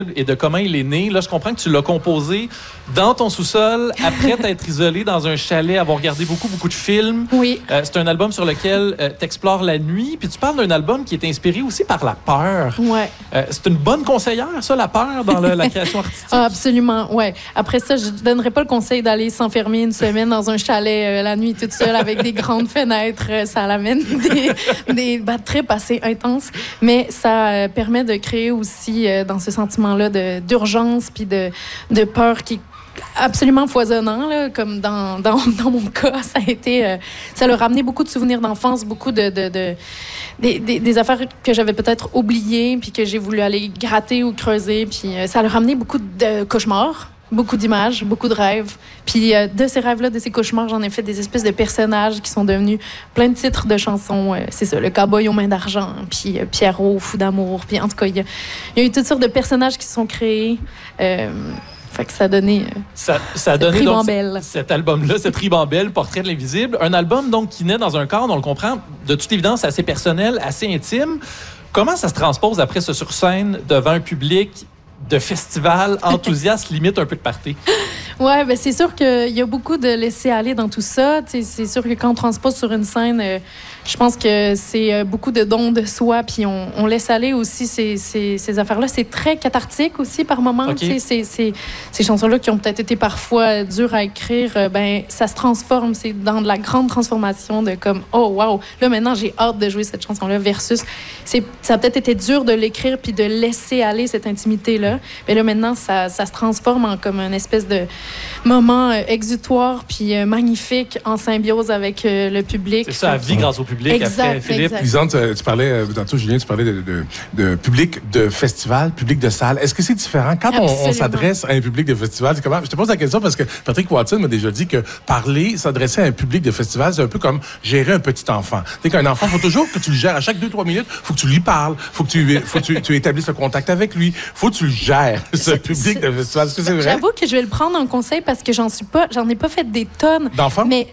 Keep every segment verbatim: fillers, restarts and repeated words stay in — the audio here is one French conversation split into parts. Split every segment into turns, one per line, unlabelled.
et de comment il est né. Là, je comprends que tu l'as composé dans ton sous-sol, après t'être isolé dans un chalet, avoir regardé beaucoup, beaucoup de films.
Oui.
Euh, c'est un album sur lequel euh, tu explores la nuit, puis tu parles d'un album qui est inspiré aussi par la peur.
Ouais.
Euh, c'est une bonne conseillère, ça, la peur, dans le, la création artistique?
Ah, absolument, ouais. Après ça, je ne donnerais pas le conseil d'aller s'enfermer une semaine dans un chalet euh, la nuit toute seule avec des grandes fenêtres. Euh, ça l'amène des, des bad trips assez intenses. Mais ça euh, permet de créer aussi euh, dans ce sentiment-là de, d'urgence puis de, de peur qui est absolument foisonnant, là, comme dans, dans, dans mon cas. Ça a été... Euh, ça leur a ramené beaucoup de souvenirs d'enfance, beaucoup de... de, de des, des, des affaires que j'avais peut-être oubliées puis que j'ai voulu aller gratter ou creuser. Puis euh, ça leur a ramené beaucoup de cauchemars. Beaucoup d'images, beaucoup de rêves. Puis euh, de ces rêves-là, de ces cauchemars, j'en ai fait des espèces de personnages qui sont devenus plein de titres de chansons. Euh, c'est ça, le cowboy aux mains d'argent, puis euh, Pierrot, fou d'amour. Puis en tout cas, il y, y a eu toutes sortes de personnages qui se sont créés. Euh, fait que ça a donné euh,
ça, ça a
cette
donné
ribambelle.
Donc, cet album-là, cette ribambelle, Portrait de l'invisible. Un album donc qui naît dans un cadre, on le comprend, de toute évidence assez personnel, assez intime. Comment ça se transpose après ça sur scène devant un public de festival enthousiaste, limite un peu de party?
Ouais, ben c'est sûr qu'il y a beaucoup de laisser aller dans tout ça. T'sais, c'est sûr que quand on transpose sur une scène, euh, je pense que c'est euh, beaucoup de dons de soi, puis on, on laisse aller aussi ces, ces, ces affaires-là. C'est très cathartique aussi par moments. Okay. C'est, c'est, ces chansons-là qui ont peut-être été parfois dures à écrire, euh, ben ça se transforme. C'est dans de la grande transformation de comme, oh wow, là maintenant j'ai hâte de jouer cette chanson-là versus, c'est, ça a peut-être été dur de l'écrire puis de laisser aller cette intimité-là. Mais là maintenant, ça, ça se transforme en comme une espèce de moment euh, exutoire puis euh, magnifique en symbiose avec euh, le public.
C'est ça, à vie grâce au public.
Exact,
après, Philippe.
Lisande, tu parlais, tantôt, Julien, tu parlais de, de, de public de festival, public de salle. Est-ce que c'est différent? Quand on, on s'adresse à un public de festival, c'est comment? Je te pose la question parce que Patrick Watson m'a déjà dit que parler, s'adresser à un public de festival, c'est un peu comme gérer un petit enfant. Tu sais qu'un enfant, il faut toujours que tu le gères. À chaque deux trois minutes, il faut que tu lui parles, il faut que tu, faut que tu, tu établisses le contact avec lui, il faut que tu le gères, ce public de festival. Est-ce que c'est vrai?
J'avoue que je vais le prendre en conseil parce que j'en suis pas, j'en ai pas fait des tonnes.
D'enfants?
Mais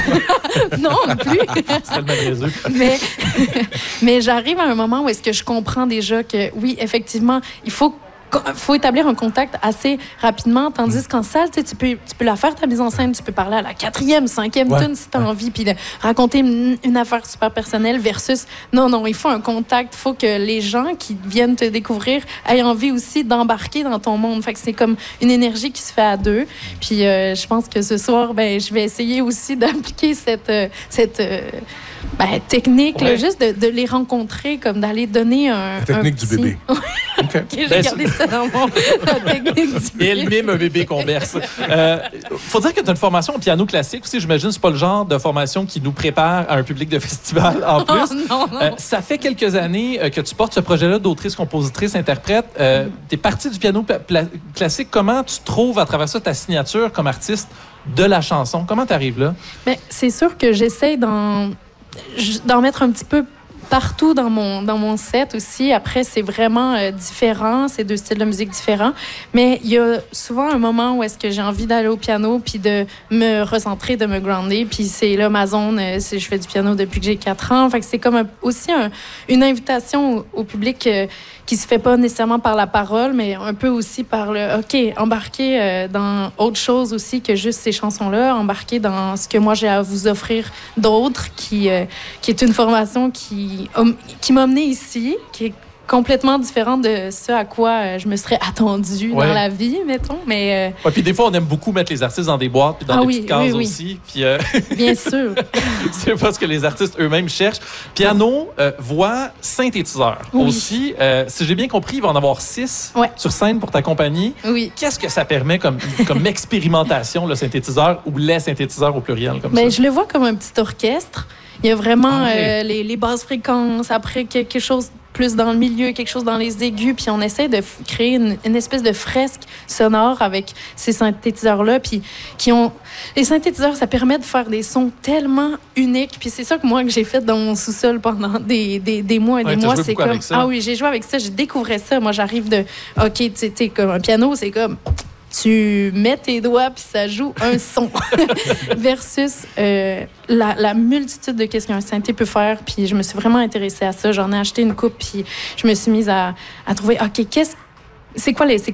non, plus.
C'est le même
mais mais j'arrive à un moment où est-ce que je comprends déjà que oui, effectivement, il faut faut établir un contact assez rapidement, tandis qu'en salle, tu peux, tu peux la faire, ta mise en scène, tu peux parler à la quatrième, cinquième ouais. tune si tu as ouais. envie, puis de raconter une, une affaire super personnelle versus, non, non, il faut un contact, il faut que les gens qui viennent te découvrir aient envie aussi d'embarquer dans ton monde. Fait que c'est comme une énergie qui se fait à deux. Puis euh, je pense que ce soir, ben, je vais essayer aussi d'appliquer cette... Euh, cette euh, Ben, technique, ouais. là, juste de, de les rencontrer, comme d'aller donner un.
La technique
un petit...
du bébé.
okay. okay, j'ai ben, gardé ça dans mon. La technique du bébé.
Et elle mime un bébé qu'on berce. Euh, faut dire que tu as une formation au piano classique aussi. J'imagine que c'est pas le genre de formation qui nous prépare à un public de festival en plus.
Oh, non, non.
Euh, ça fait quelques années que tu portes ce projet-là d'autrice, compositrice, interprète. Euh, mm. Tu es partie du piano pla- pla- classique. Comment tu trouves à travers ça ta signature comme artiste de la chanson? Comment tu arrives là?
Ben, c'est sûr que j'essaie d'en. d'en mettre un petit peu partout dans mon, dans mon set aussi. Après, c'est vraiment euh, différent, c'est deux styles de musique différents. Mais il y a souvent un moment où est-ce que j'ai envie d'aller au piano puis de me recentrer, de me grounder. Puis c'est là ma zone, euh, c'est, je fais du piano depuis que j'ai quatre ans. Fait que c'est comme un, aussi un, une invitation au, au public euh, qui se fait pas nécessairement par la parole, mais un peu aussi par le, OK, embarquer euh, dans autre chose aussi que juste ces chansons-là, embarquer dans ce que moi j'ai à vous offrir d'autres, qui, euh, qui est une formation qui, um, qui m'a menée ici, qui est complètement différente de ce à quoi euh, je me serais attendue ouais. dans la vie, mettons. Mais, euh...
ouais, puis des fois, on aime beaucoup mettre les artistes dans des boîtes puis dans
ah
des
oui,
petites cases
oui, oui.
aussi. Puis, euh...
bien sûr.
C'est pas ce que les artistes eux-mêmes cherchent. Piano, euh, voix, synthétiseur. Oui. Aussi, euh, si j'ai bien compris, il va en avoir six
ouais.
sur scène pour ta compagnie.
Oui.
Qu'est-ce que ça permet comme, comme expérimentation, le synthétiseur ou les synthétiseurs au pluriel comme
ben,
ça?
Je le vois comme un petit orchestre. Il y a vraiment
okay.
euh, les, les basses fréquences, après quelque chose plus dans le milieu, quelque chose dans les aigus, puis on essaie de f- créer une, une espèce de fresque sonore avec ces synthétiseurs-là, puis qui ont... Les synthétiseurs, ça permet de faire des sons tellement uniques, puis c'est ça que moi, que j'ai fait dans mon sous-sol pendant des, des, des mois et
ouais,
des mois.
C'est
comme...
Ah
oui, j'ai joué avec ça, j'ai découvert ça. Moi, j'arrive de... OK, tu sais, comme un piano, c'est comme... Tu mets tes doigts puis ça joue un son versus euh, la, la multitude de qu'est-ce qu'un synthé peut faire. Puis je me suis vraiment intéressée à ça. J'en ai acheté une coupe puis je me suis mise à, à trouver, OK, qu'est-ce C'est quoi les, c'est